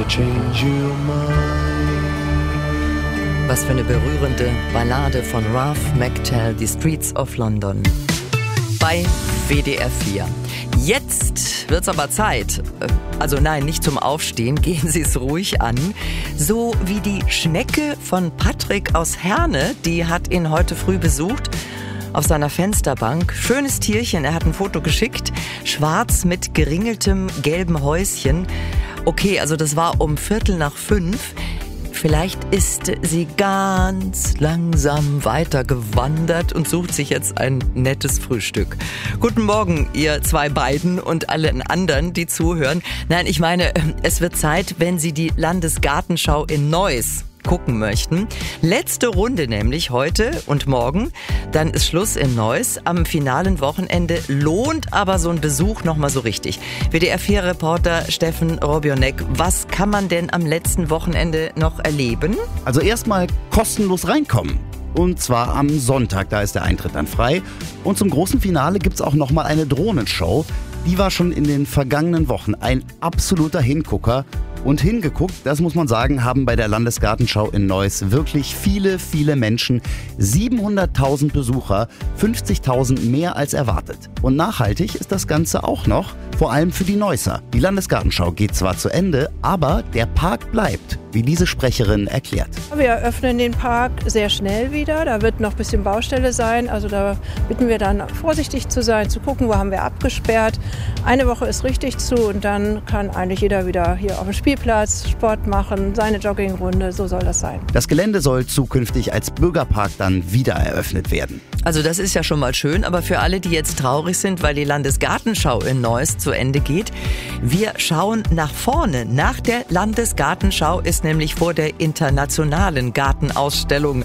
change your mind. Was für eine berührende Ballade von Ralph McTell, die Streets of London. Bei WDR 4. Jetzt wird's aber Zeit. Also nein, nicht zum Aufstehen, gehen Sie es ruhig an. So wie die Schnecke von Patrick aus Herne, die hat ihn heute früh besucht auf seiner Fensterbank. Schönes Tierchen, er hat ein Foto geschickt. Schwarz mit geringeltem gelben Häuschen. Okay, also das war um 4:45. Vielleicht ist sie ganz langsam weitergewandert und sucht sich jetzt ein nettes Frühstück. Guten Morgen, ihr zwei beiden und alle anderen, die zuhören. Nein, ich meine, es wird Zeit, wenn Sie die Landesgartenschau in Neuss gucken möchten. Letzte Runde nämlich heute und morgen. Dann ist Schluss in Neuss. Am finalen Wochenende lohnt aber so ein Besuch nochmal so richtig. WDR 4-Reporter Steffen Robionek, was kann man denn am letzten Wochenende noch erleben? Also erstmal kostenlos reinkommen. Und zwar am Sonntag, da ist der Eintritt dann frei. Und zum großen Finale gibt's auch nochmal eine Drohnenshow. Die war schon in den vergangenen Wochen ein absoluter Hingucker. Und hingeguckt, das muss man sagen, haben bei der Landesgartenschau in Neuss wirklich viele, viele Menschen. 700.000 Besucher, 50.000 mehr als erwartet. Und nachhaltig ist das Ganze auch noch, vor allem für die Neusser. Die Landesgartenschau geht zwar zu Ende, aber der Park bleibt, wie diese Sprecherin erklärt. Wir eröffnen den Park sehr schnell wieder. Da wird noch ein bisschen Baustelle sein. Also da bitten wir dann vorsichtig zu sein, zu gucken, wo haben wir abgesperrt. Eine Woche ist richtig zu und dann kann eigentlich jeder wieder hier auf dem Spielplatz Sport machen, seine Joggingrunde, so soll das sein. Das Gelände soll zukünftig als Bürgerpark dann wieder eröffnet werden. Also das ist ja schon mal schön, aber für alle, die jetzt traurig sind, weil die Landesgartenschau in Neuss zu Ende geht, wir schauen nach vorne. Nach der Landesgartenschau ist nämlich vor der internationalen Gartenausstellung.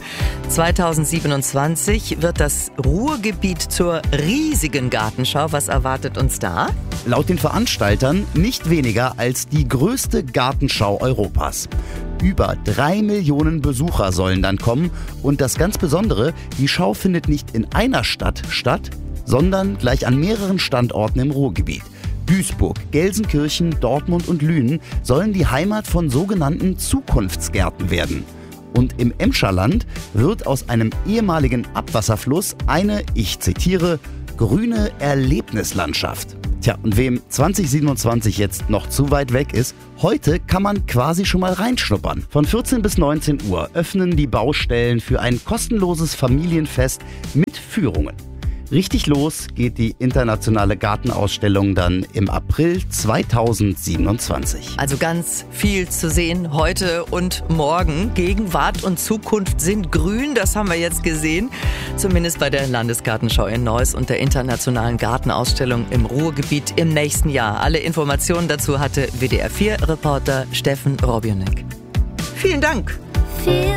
2027 wird das Ruhrgebiet zur riesigen Gartenschau. Was erwartet uns da? Laut den Veranstaltern nicht weniger als die größte Gartenschau Europas. Über 3 Millionen Besucher sollen dann kommen. Und das ganz Besondere, die Schau findet nicht in einer Stadt statt, sondern gleich an mehreren Standorten im Ruhrgebiet. Duisburg, Gelsenkirchen, Dortmund und Lünen sollen die Heimat von sogenannten Zukunftsgärten werden. Und im Emscherland wird aus einem ehemaligen Abwasserfluss eine, ich zitiere, grüne Erlebnislandschaft. Tja, und wem 2027 jetzt noch zu weit weg ist, heute kann man quasi schon mal reinschnuppern. Von 14 bis 19 Uhr öffnen die Baustellen für ein kostenloses Familienfest mit Führungen. Richtig los geht die internationale Gartenausstellung dann im April 2027. Also ganz viel zu sehen heute und morgen. Gegenwart und Zukunft sind grün, das haben wir jetzt gesehen. Zumindest bei der Landesgartenschau in Neuss und der internationalen Gartenausstellung im Ruhrgebiet im nächsten Jahr. Alle Informationen dazu hatte WDR 4-Reporter Steffen Robionek. Vielen Dank.